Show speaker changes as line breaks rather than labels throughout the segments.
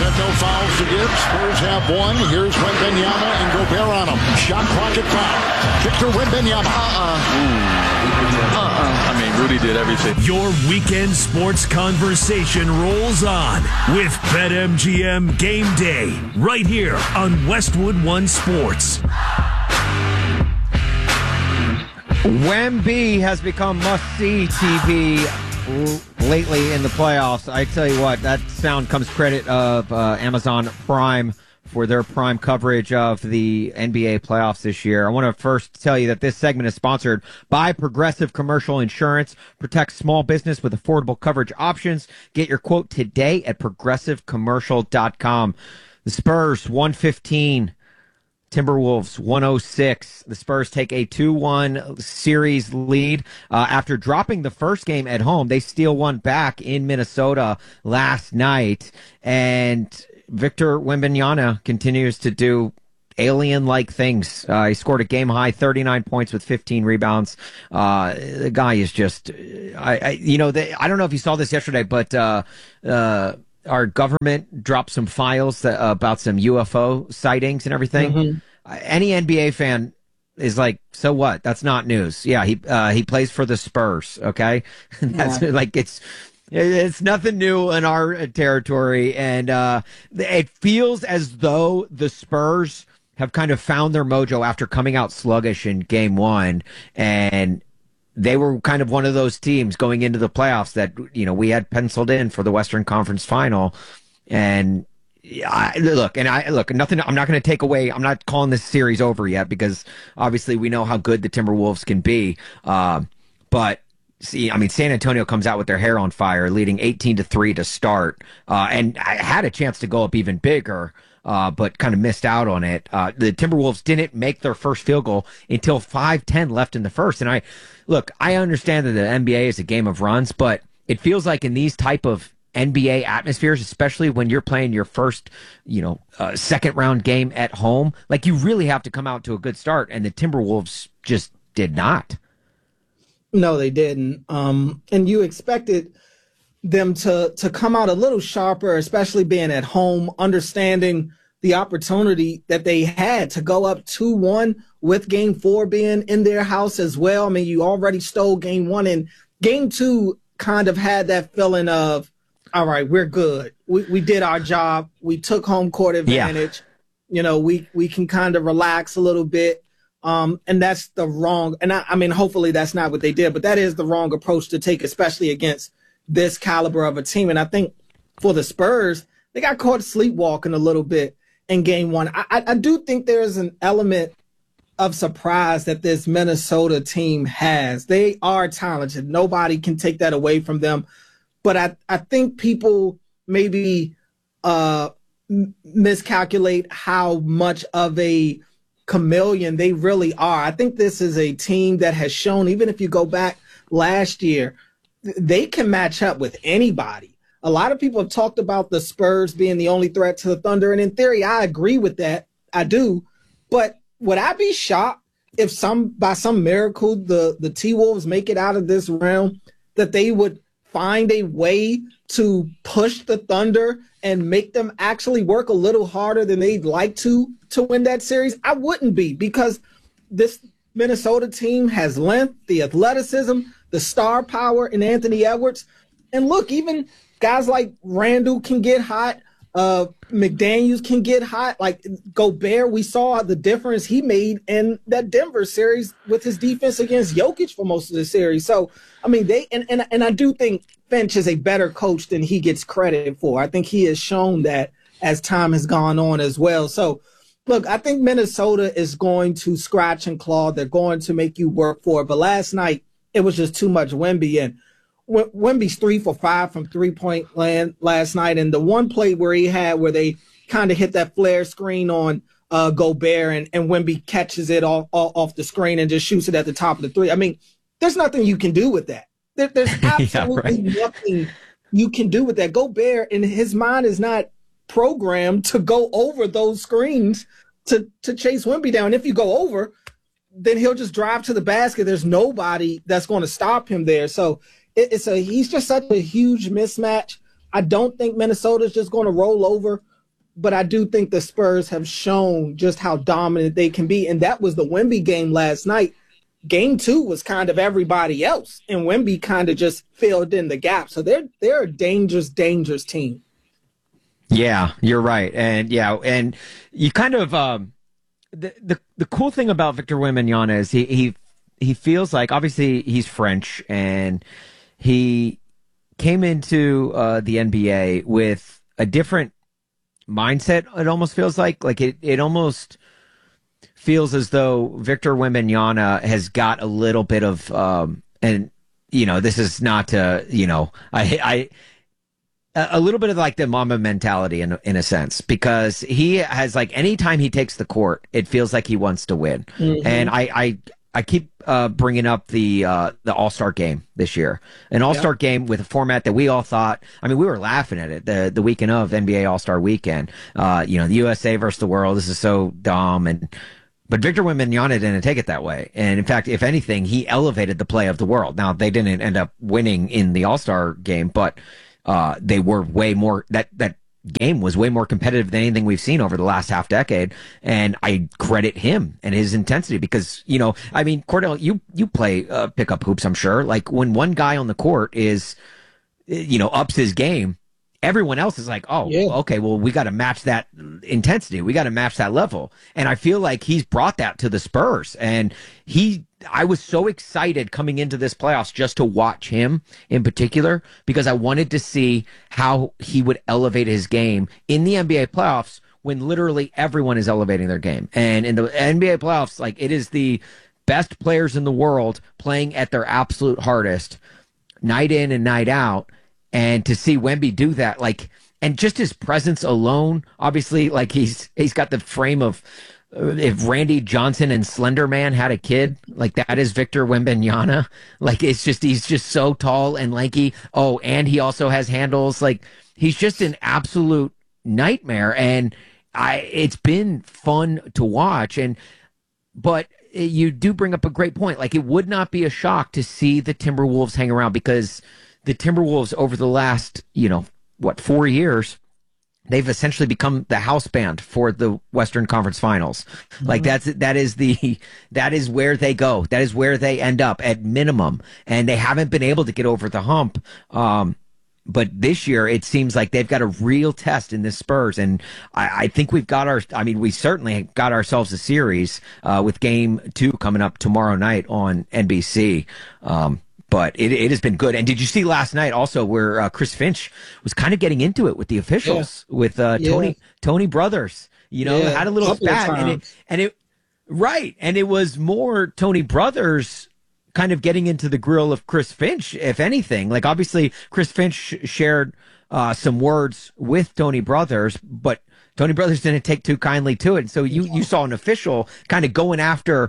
have no fouls to give. Spurs have one. Here's Wembanyama and Gobert on him. Shot clock at 5. Victor Wembanyama.
I mean, Rudy did everything.
Your weekend sports conversation rolls on with BetMGM Game Day right here on Westwood One Sports.
Wemby has become must-see TV lately in the playoffs. I tell you what, that sound comes credit of Amazon Prime for their prime coverage of the NBA playoffs this year. I want to first tell you that this segment is sponsored by Progressive Commercial Insurance. Protect small business with affordable coverage options. Get your quote today at progressivecommercial.com. The Spurs, 115. Timberwolves 106. The Spurs take a 2-1 series lead. After dropping the first game at home, they steal one back in Minnesota last night. And Victor Wembanyama continues to do alien-like things. He scored a game-high 39 points with 15 rebounds. The guy is just, I don't know if you saw this yesterday, but our government dropped some files about some UFO sightings and everything. Mm-hmm. Any NBA fan is like, so what? That's not news. Yeah, he plays for the Spurs. Okay, that's like it's nothing new in our territory, and it feels as though the Spurs have kind of found their mojo after coming out sluggish in Game 1, and they were kind of one of those teams going into the playoffs that, we had penciled in for the Western Conference Final. And nothing, I'm not going to take away. I'm not calling this series over yet because obviously we know how good the Timberwolves can be. But San Antonio comes out with their hair on fire, leading 18-3 to start. And I had a chance to go up even bigger. But kind of missed out on it. The Timberwolves didn't make their first field goal until 5:10 left in the first. And I understand that the NBA is a game of runs, but it feels like in these type of NBA atmospheres, especially when you're playing your first, second round game at home, like you really have to come out to a good start. And the Timberwolves just did not.
No, they didn't. And you expected them to come out a little sharper, especially being at home, understanding the opportunity that they had to go up 2-1 with Game 4 being in their house as well. I mean, you already stole Game 1, and Game 2 kind of had that feeling of, all right, we're good. We did our job. We took home court advantage. Yeah. We can kind of relax a little bit. And that's the wrong, and I mean, hopefully that's not what they did, but that is the wrong approach to take, especially against this caliber of a team. And I think for the Spurs, they got caught sleepwalking a little bit in Game 1. I do think there's an element of surprise that this Minnesota team has. They are talented. Nobody can take that away from them. But I think people maybe miscalculate how much of a chameleon they really are. I think this is a team that has shown, even if you go back last year, they can match up with anybody. A lot of people have talked about the Spurs being the only threat to the Thunder, and in theory, I agree with that. I do. But would I be shocked if by some miracle the T-Wolves make it out of this round, that they would find a way to push the Thunder and make them actually work a little harder than they'd like to win that series? I wouldn't be, because this Minnesota team has length, the athleticism, the star power in Anthony Edwards. And look, even guys like Randall can get hot. McDaniels can get hot. Like Gobert, we saw the difference he made in that Denver series with his defense against Jokic for most of the series. So, I mean, and I do think Finch is a better coach than he gets credit for. I think he has shown that as time has gone on as well. So, look, I think Minnesota is going to scratch and claw. They're going to make you work for it. But last night, it was just too much Wemby. And Wemby's 3 for 5 from three-point land last night. And the one play where he had where they kind of hit that flare screen on Gobert and Wemby catches it off the screen and just shoots it at the top of the three. I mean, there's nothing you can do with that. There's absolutely nothing you can do with that. Gobert, in his mind, is not programmed to go over those screens to chase Wemby down. If you go over, then he'll just drive to the basket. There's nobody that's going to stop him there. So he's just such a huge mismatch. I don't think Minnesota's just going to roll over but I do think the Spurs have shown just how dominant they can be. And that was the Wemby game last night. Game 2 was kind of everybody else, and Wemby kind of just filled in the gap. So they're a dangerous, dangerous team.
Yeah, you're right. And you kind of the cool thing about Victor Wembanyama is he feels like, obviously he's French, and he came into the NBA with a different mindset. It almost feels like it almost feels as though Victor Wembanyama has got a little bit of and this is not to a little bit of like the Mamba mentality in a sense, because he has, like, anytime he takes the court, it feels like he wants to win. Mm-hmm. And I keep bringing up the All-Star game this year, an All-Star game with a format that we all thought, I mean, we were laughing at it the weekend of NBA All-Star weekend. The USA versus the world. This is so dumb. But Victor Wembanyama didn't take it that way. And in fact, if anything, he elevated the play of the world. Now, they didn't end up winning in the All-Star game, but they were way more, that game was way more competitive than anything we've seen over the last half decade. And I credit him and his intensity because, I mean, Cordell, you play pickup hoops, I'm sure. Like, when one guy on the court is, ups his game, everyone else is like, oh, yeah, okay, well, we got to match that intensity. We got to match that level. And I feel like he's brought that to the Spurs. And I was so excited coming into this playoffs just to watch him in particular, because I wanted to see how he would elevate his game in the NBA playoffs when literally everyone is elevating their game. And in the NBA playoffs, like, it is the best players in the world playing at their absolute hardest night in and night out. And to see Wemby do that, like, and just his presence alone, obviously, like, he's got the frame of, if Randy Johnson and Slender Man had a kid, like, that is Victor Wembanyama. Like, he's just so tall and lanky. Oh, and he also has handles. Like, he's just an absolute nightmare. And it's been fun to watch. But you do bring up a great point. Like, it would not be a shock to see the Timberwolves hang around, because the Timberwolves over the last, 4 years, they've essentially become the house band for the Western Conference Finals. Mm-hmm. Like, that is where they go. That is where they end up at minimum. And they haven't been able to get over the hump. But this year, it seems like they've got a real test in the Spurs. And I think we certainly got ourselves a series with Game 2 coming up tomorrow night on NBC. But it has been good. And did you see last night also where Chris Finch was kind of getting into it with the officials, with Tony Brothers, had a little spat, and it was more Tony Brothers kind of getting into the grill of Chris Finch, if anything. Like, obviously Chris Finch shared some words with Tony Brothers, but Tony Brothers didn't take too kindly to it. And so you saw an official kind of going after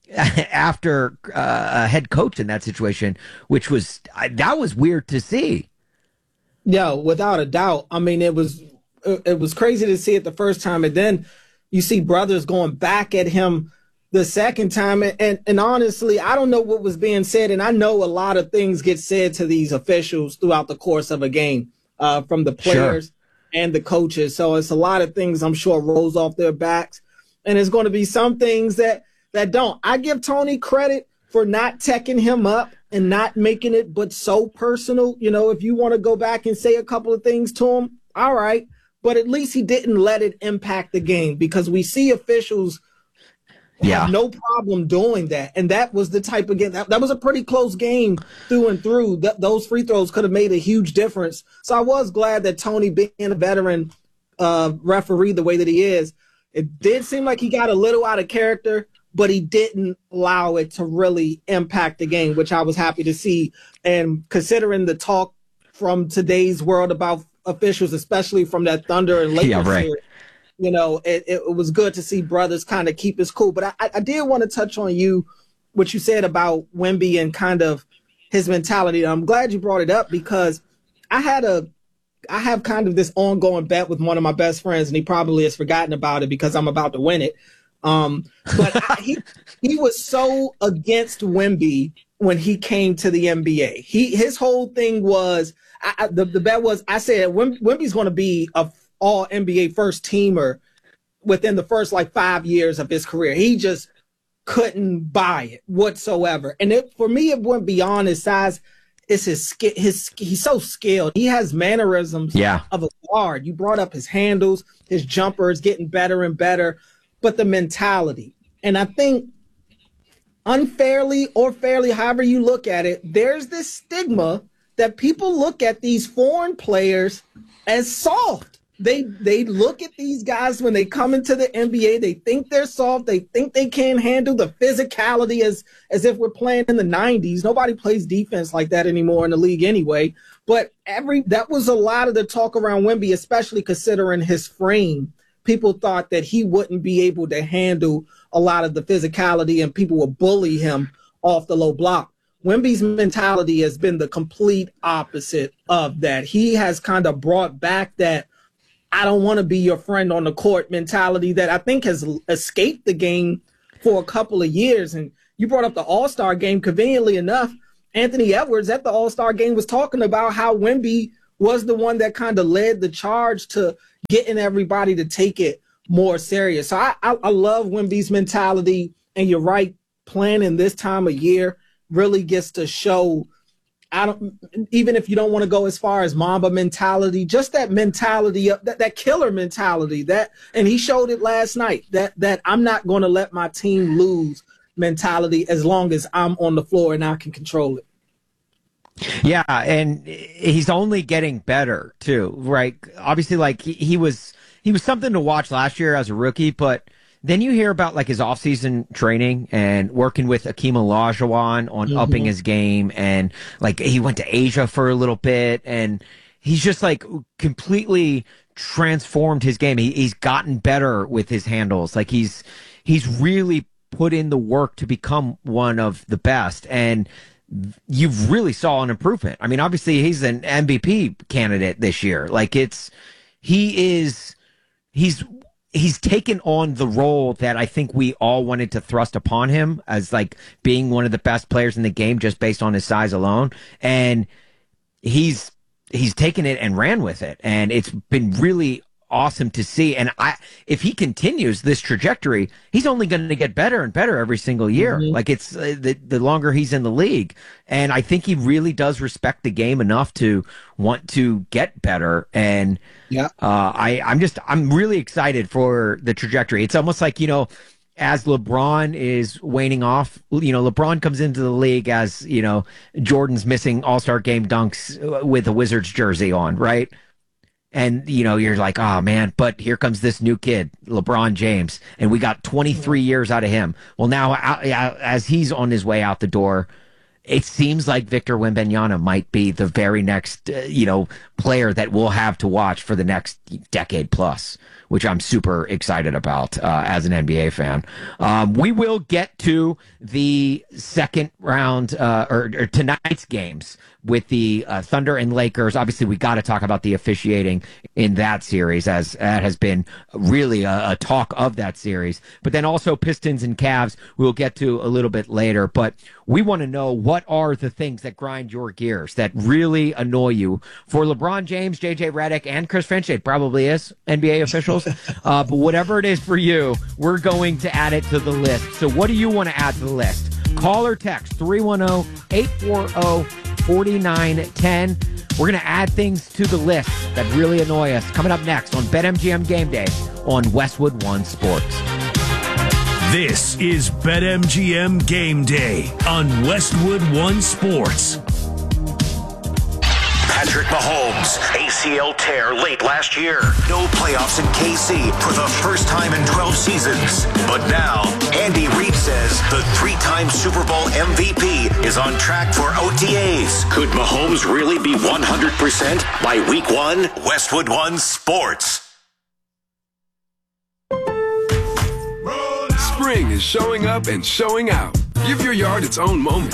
a head coach in that situation, which was weird to see.
Yeah, without a doubt. I mean, it was crazy to see it the first time, and then you see Brothers going back at him the second time. And honestly, I don't know what was being said, and I know a lot of things get said to these officials throughout the course of a game, from the players and the coaches. So it's a lot of things I'm sure rolls off their backs, and it's going to be some things that don't. I give Tony credit for not teching him up and not making it but so personal. If you want to go back and say a couple of things to him, all right. But at least he didn't let it impact the game, because we see officials have no problem doing that. And that was the type of game. That was a pretty close game through and through. Those free throws could have made a huge difference. So I was glad that Tony, being a veteran referee the way that he is, it did seem like he got a little out of character, but he didn't allow it to really impact the game, which I was happy to see. And considering the talk from today's world about officials, especially from that Thunder and Lakers series, it was good to see Brothers kind of keep his cool. But I did want to touch on what you said about Wemby and kind of his mentality. And I'm glad you brought it up, because I have kind of this ongoing bet with one of my best friends, and he probably has forgotten about it because I'm about to win it. But he was so against Wemby when he came to the NBA. His whole thing was, the bet was, I said Wemby's going to be all NBA first teamer within the first 5 years of his career. He just couldn't buy it whatsoever. And for me, it went beyond his size. It's he's so skilled. He has mannerisms of a guard. You brought up his handles, his jumper is getting better and better, but the mentality. And I think unfairly or fairly, however you look at it, there's this stigma that people look at these foreign players as soft. They look at these guys when they come into the NBA, they think they're soft, they think they can't handle the physicality as if we're playing in the 90s. Nobody plays defense like that anymore in the league anyway. But that was a lot of the talk around Wemby, especially considering his frame. People thought that he wouldn't be able to handle a lot of the physicality and people would bully him off the low block. Wemby's mentality has been the complete opposite of that. He has kind of brought back that I don't want to be your friend on the court mentality that I think has escaped the game for a couple of years. And you brought up the All-Star game. Conveniently enough, Anthony Edwards at the All-Star game was talking about how Wemby was the one that kind of led the charge to getting everybody to take it more serious. So I love Wemby's mentality. And you're right, planning this time of year really gets to show. Even if you don't want to go as far as Mamba mentality, just that mentality, that killer mentality, and he showed it last night, that I'm not going to let my team lose mentality as long as I'm on the floor and I can control it.
Yeah, and he's only getting better too, right? Obviously, he was something to watch last year as a rookie, but then you hear about his off-season training and working with Akeem Olajuwon on upping his game, and he went to Asia for a little bit, and he's just completely transformed his game. He's gotten better with his handles. He's really put in the work to become one of the best, and you really saw an improvement. I mean, obviously he's an MVP candidate this year. He's taken on the role that I think we all wanted to thrust upon him as being one of the best players in the game just based on his size alone. And he's taken it and ran with it. And it's been really awesome to see. And if he continues this trajectory, he's only going to get better and better every single year. It's the longer he's in the league. And I think he really does respect the game enough to want to get better. And I'm really excited for the trajectory. It's almost as LeBron is waning off, LeBron comes into the league as, Jordan's missing All-Star game dunks with a Wizards jersey on, right? And, you're like, oh, man, but here comes this new kid, LeBron James, and we got 23 years out of him. Well, now, as he's on his way out the door, it seems like Victor Wembanyama might be the very next, player that we'll have to watch for the next decade plus, which I'm super excited about as an NBA fan. We will get to the second round or tonight's games with the Thunder and Lakers. Obviously, we got to talk about the officiating in that series, as that has been really a talk of that series. But then also Pistons and Cavs we'll get to a little bit later. But we want to know, what are the things that grind your gears, that really annoy you? For LeBron James, JJ Redick, and Chris Finch, it probably is NBA officials. But whatever it is for you, we're going to add it to the list. So what do you want to add to the list? Call or text 310-840-4910. We're going to add things to the list that really annoy us. Coming up next on BetMGM Game Day on Westwood One Sports.
This is BetMGM Game Day on Westwood One Sports.
Patrick Mahomes, ACL tear late last year. No playoffs in KC for the first time in 12 seasons. But now, Andy Reid says the three-time Super Bowl MVP is on track for OTAs. Could Mahomes really be 100% by Week 1? Westwood One Sports.
Spring is showing up and showing out. Give your yard its own moment